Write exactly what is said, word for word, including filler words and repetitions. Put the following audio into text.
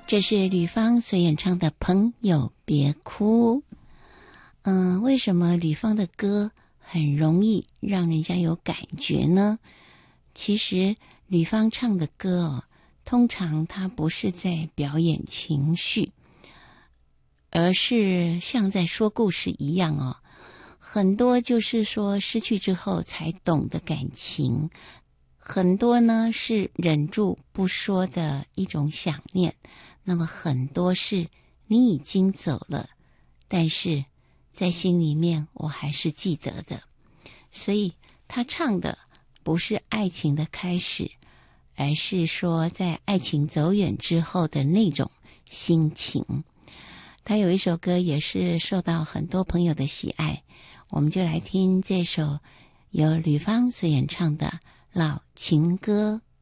这是吕方所演唱的《朋友别哭》。嗯，为什么吕方的歌很容易让人家有感觉呢？其实吕方唱的歌哦，通常他不是在表演情绪，而是像在说故事一样哦。很多就是说失去之后才懂的感情，很多呢是忍住不说的一种想念，那么很多是你已经走了，但是在心里面我还是记得的。所以他唱的不是爱情的开始，而是说在爱情走远之后的那种心情。他有一首歌也是受到很多朋友的喜爱，我们就来听这首由吕方所演唱的老情歌。